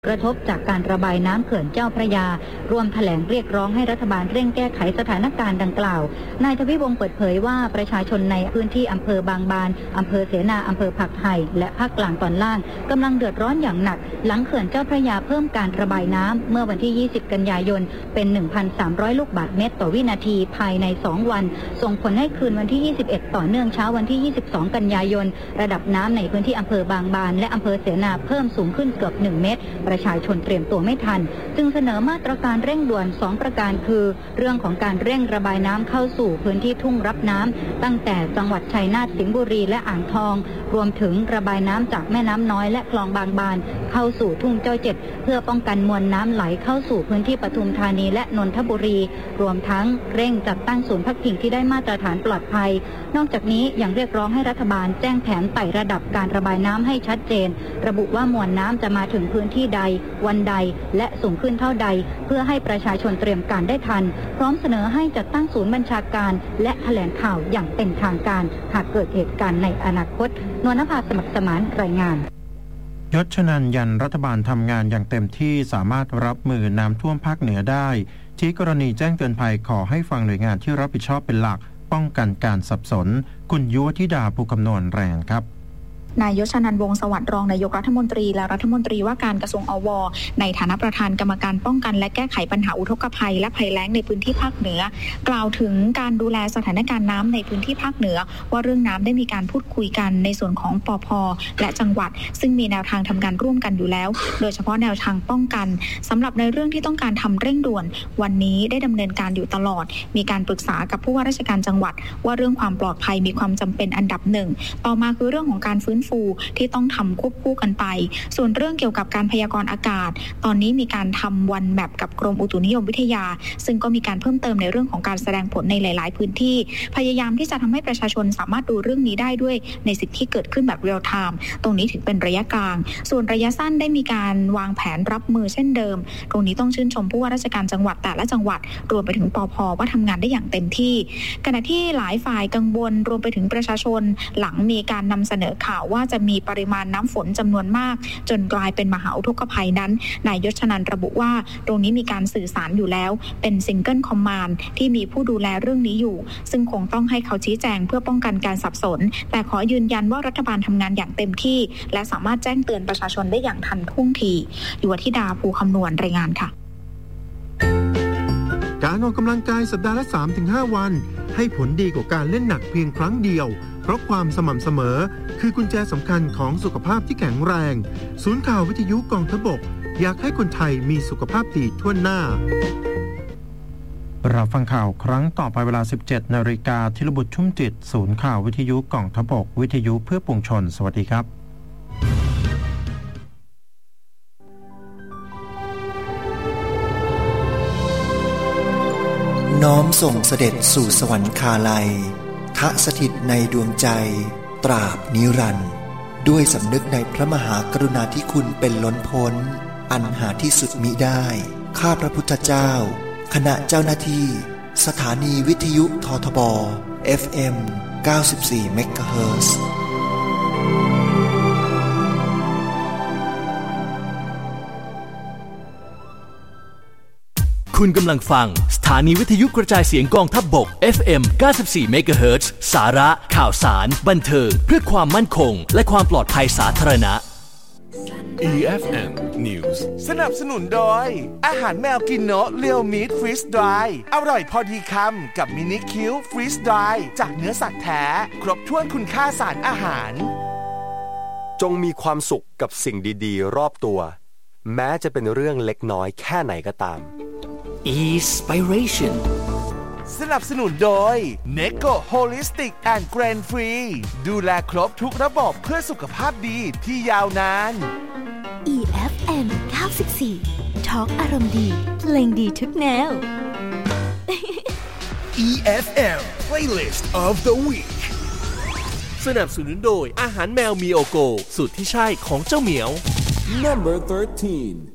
กระทบจากการระบายน้ำเขื่อนเจ้าพระยารวมแถลงเรียกร้องให้รัฐบาลเร่งแก้ไขสถานการณ์ดังกล่าวนายทวีวงศ์เปิดเผยว่าประชาชนในพื้นที่อำเภอบางบานอำเภอเสนาอำเภอผักไห่และภาคกลางตอนล่างกำลังเดือดร้อนอย่างหนักหลังเขื่อนเจ้าพระยาเพิ่มการระบายน้ำเมื่อวันที่20กันยายนเป็น 1,300 ลูกบาศก์เมตรต่อวินาทีภายใน2วันส่งผลให้คืนวันที่21ต่อเนื่องเช้าวันที่22กันยายนระดับน้ำในพื้นที่อำเภอบางบานและอำเภอเสนาเพิ่มสูงขึ้นเกือบ1เมตรประชาชนเตรียมตัวไม่ทันจึงเสนอมาตรการเร่งด่วน2ประการคือเรื่องของการเร่งระบายน้ำเข้าสู่พื้นที่ทุ่งรับน้ำตั้งแต่จังหวัดชัยนาทสิงห์บุรีและอ่างทองรวมถึงระบายน้ำจากแม่น้ำน้อยและคลองบางบานเข้าสู่ทุ่งเจ้าเจ็ดเพื่อป้องกันมวลน้ำไหลเข้าสู่พื้นที่ปทุมธานีและนนทบุรีรวมทั้งเร่งจัดตั้งศูนย์พักพิงที่ได้มาตรฐานปลอดภัยนอกจากนี้ยังเรียกร้องให้รัฐบาลแจ้งแผนไต่ระดับการระบายน้ำให้ชัดเจนระบุว่ามวลน้ำจะมาถึงพื้นที่ใดวันใดและสูงขึ้นเท่าใดเพื่อให้ประชาชนเตรียมการได้ทันพร้อมเสนอให้จัดตั้งศูนย์บัญชาการและแถลงข่าวอย่างเป็นทางการหากเกิดเหตุการณ์ในอนาคตนวลนภาสมัครสมานรายงานยศชนันยันรัฐบาลทำงานอย่างเต็มที่สามารถรับมือน้ำท่วมภาคเหนือได้ที่กรณีแจ้งเตือนภัยขอให้ฟังหน่วยงานที่รับผิดชอบเป็นหลักป้องกันการสับสนคุณยุวธิดาภูคำนวณรายงานครับนายยศชนันท์ วงศ์สวัสดิ์รองนายกรัฐมนตรีและรัฐมนตรีว่าการกระทรวงอว.ในฐานะประธานกรรมการป้องกันและแก้ไขปัญหาอุทกภัยและภัยแล้งในพื้นที่ภาคเหนือกล่าวถึงการดูแลสถานการณ์น้ำในพื้นที่ภาคเหนือว่าเรื่องน้ำได้มีการพูดคุยกันในส่วนของปภ.และจังหวัดซึ่งมีแนวทางทำงานร่วมกันอยู่แล้วโดยเฉพาะแนวทางป้องกันสำหรับในเรื่องที่ต้องการทำเร่งด่วนวันนี้ได้ดำเนินการอยู่ตลอดมีการปรึกษากับผู้ว่าราชการจังหวัดว่าเรื่องความปลอดภัยมีความจำเป็นอันดับหนึ่งต่อมาคือเรื่องของการฟื้นฟูที่ต้องทำควบคู่กันไปส่วนเรื่องเกี่ยวกับการพยากรณ์อากาศตอนนี้มีการทำวันแมปกับกรมอุตุนิยมวิทยาซึ่งก็มีการเพิ่มเติมในเรื่องของการแสดงผลในหลายๆพื้นที่พยายามที่จะทำให้ประชาชนสามารถดูเรื่องนี้ได้ด้วยในสิ่งที่เกิดขึ้นแบบเรียลไทม์ตรงนี้ถือเป็นระยะกลางส่วนระยะสั้นได้มีการวางแผนรับมือเช่นเดิมตรงนี้ต้องชื่นชมผู้ว่าราชการจังหวัดแต่ละจังหวัดรวมไปถึงปภ.ว่าทำงานได้อย่างเต็มที่ขณะที่หลายฝ่ายกังวลรวมไปถึงประชาชนหลังมีการนำเสนอข่าวว่าจะมีปริมาณน้ำฝนจำนวนมากจนกลายเป็นมหาอุทกภัยนั้นนายยศชนันท์ระบุว่าตรงนี้มีการสื่อสารอยู่แล้วเป็นซิงเกิลคอมมานด์ที่มีผู้ดูแลเรื่องนี้อยู่ซึ่งคงต้องให้เขาชี้แจงเพื่อป้องกันการสับสนแต่ขอยืนยันว่ารัฐบาลทำงานอย่างเต็มที่และสามารถแจ้งเตือนประชาชนได้อย่างทันท่วงทียุวธิดาภูคำนวณรายงานค่ะการออกกำลังกายสัปดาห์ละ 3-5 วันให้ผลดีกว่าการเล่นหนักเพียงครั้งเดียวเพราะความสม่ำเสมอคือกุญแจสำคัญของสุขภาพที่แข็งแรงศูนย์ข่าววิทยุกองทัพบกอยากให้คนไทยมีสุขภาพดีทั่วหน้ารับฟังข่าวครั้งต่อไปเวลา 17 นาฬิกาธีรบุตรชุ่มจิตศูนย์ข่าววิทยุกองทัพบกวิทยุเพื่อปวงชนสวัสดีครับน้อมส่งเสด็จสู่สวรรคาลัยทะสถิตในดวงใจตราบนิรันดร์ด้วยสำนึกในพระมหากรุณาธิคุณเป็นล้นพ้นอันหาที่สุดมิได้ข้าพระพุทธเจ้าคณะเจ้าหน้าที่สถานีวิทยุททบ FM 94 เมกะเฮิรตซ์คุณกำลังฟังสถานีวิทยุกระจายเสียงกองทัพบก FM 94 เมกะเฮิรตซ์สาระข่าวสารบันเทิงเพื่อความมั่นคงและความปลอดภัยสาธารณะ EFM News สนับสนุนโดยอาหารแมวกินโนะเรียวมีทฟรีสดรายอร่อยพอดีคำกับมินิคิวฟรีสดรายจากเนื้อสัตว์แท้ครบถ้วนคุณค่าสารอาหารจงมีความสุขกับสิ่งดีๆรอบตัวแม้จะเป็นเรื่องเล็กน้อยแค่ไหนก็ตาม Inspiration สนับสนุนโดย Neko Holistic and Grain Free ดูแลครบทุกระบบเพื่อสุขภาพดีที่ยาวนาน EFM 94 Talk อารมณ์ดีเพลงดีทุกแนว EFM Playlist of the Week สนับสนุนโดยอาหารแมวมีโอโกสูตรที่ใช่ของเจ้าเหมียว Number 13